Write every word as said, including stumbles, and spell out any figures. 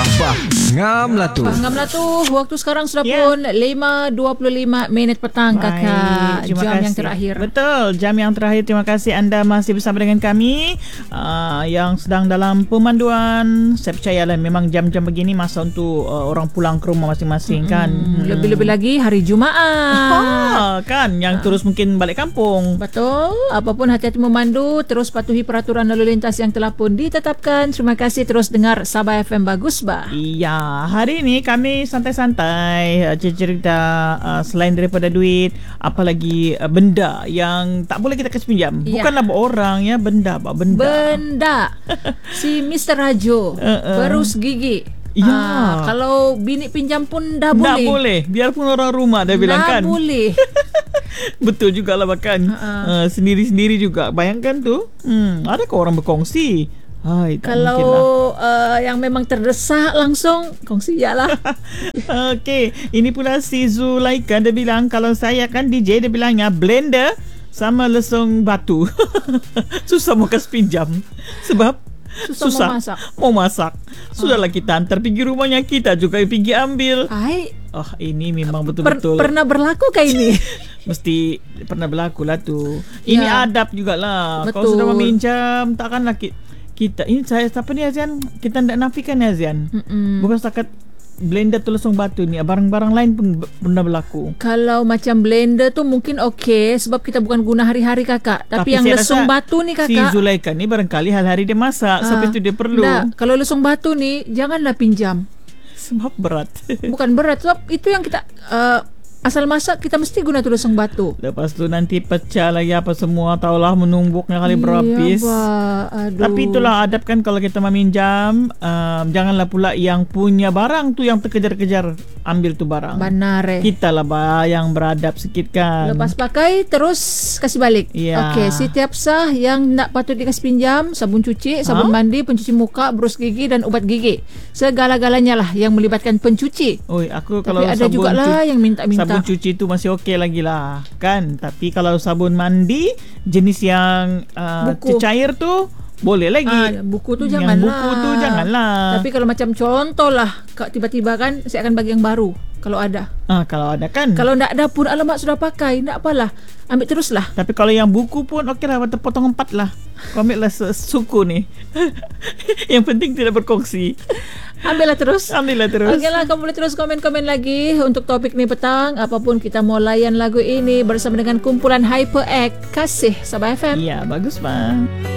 Bah, bah, ngam lah tu. Bah, ngam lah tu. Waktu sekarang sudah Yeah. pun lima dua puluh lima minit petang, Baik, kakak. terima Jam kasih. yang terakhir. Betul, jam yang terakhir. Terima kasih anda masih bersama dengan kami uh, yang sedang dalam pemanduan. Saya percaya lah memang jam-jam begini masa untuk uh, orang pulang ke rumah masing-masing Mm-mm. kan. Lebih-lebih lagi hari Jumaat. Ah, kan yang terus mungkin balik kampung. Betul. Apapun hati-hati memandu. Terus patuhi peraturan lalu lintas yang telah pun ditetapkan. Terima kasih, terus dengar Sabah F M. Bagus, bah. Iya, hari ini kami santai-santai uh, cerita uh, selain daripada duit, apalagi uh, benda yang tak boleh kita kasi pinjam. Ya. Bukanlah orang ya, benda, bah, benda. Benda. Si Mister Rajo Uh-uh. berus gigi. Ya. Ah, kalau bini pinjam pun dah Tak boleh. boleh. Biarpun orang rumah dah bilang Dah kan. boleh. Betul jugalah bahkan Uh-uh. uh, sendiri-sendiri juga. Bayangkan tu. Hmm, adakah orang berkongsi? Hai, tak mungkin lah. Kalau uh, yang memang terdesak langsung kongsi je lah. Okey, ini pula si Zulaika dia bilang kalau saya kan D J, dia bilangnya blender sama lesung batu. Susah mau kas pinjam sebab Susah, susah mau masak. mau masak. Sudahlah kita hantar pergi rumahnya, kita juga pergi ambil. Hai, Oh, ini memang per- betul-betul pernah berlaku kah ini? mesti pernah berlaku lah tu. Ini Ya. adab jugalah. Kalau Betul. sudah meminjam, takkanlah kita, kita ini saya siapa ni Azian? Kita tidak nafikan ya Azian. Mm-mm. Bukan setakat blender tu lesung batu ni, barang-barang lain pun b- pernah berlaku. Kalau macam blender tu mungkin okey sebab kita bukan guna hari-hari, kakak. Tapi, yang saya lesung rasa batu ni, si kakak. Zulaika ni barangkali hari-hari dia masak, Ah, sampai tu dia perlu. tak. Kalau lesung batu ni janganlah pinjam. Sebab berat. Bukan berat sebab itu yang kita uh, asal masak kita mesti guna tu lesung batu. Lepas tu nanti pecah lagi apa semua, taulah menumbuknya kali berhabis. Iya, bah. Aduh. Tapi itulah adab kan kalau kita meminjam, um, janganlah pula yang punya barang tu yang terkejar-kejar ambil tu barang. Benar eh. Kita lah bah yang beradab sikit kan. Lepas pakai terus kasih balik. Ya. Okey, setiap sah yang nak patut dikasih pinjam, sabun cuci, sabun Ha? mandi, pencuci muka, berus gigi dan ubat gigi. Segala-galanya lah yang melibatkan pencuci. Oi, aku Tapi kalau ada sabun jugalah cu- yang minta-minta. sabun cuci tu masih okey lagi lah kan. Tapi kalau sabun mandi jenis yang uh, Buku. cecair tu boleh lagi. Ah, buku tu Yang janganlah. buku tu janganlah. Tapi kalau macam contoh lah, kak tiba-tiba kan saya akan bagi yang baru kalau ada. Ah, kalau ada kan. Kalau tak ada pun alamak sudah pakai, tak apalah. Ambil teruslah. Tapi kalau yang buku pun okey lah, potong empat lah. Kau ambil lah se- suku ni. Yang penting tidak berkongsi. Ambillah terus. Ambillah terus. Okeylah, kamu boleh terus komen-komen lagi untuk topik ni petang. Apapun kita mau layan lagu ini bersama dengan kumpulan Hyper X. Kasih Sabah F M. Ya, bagus bang.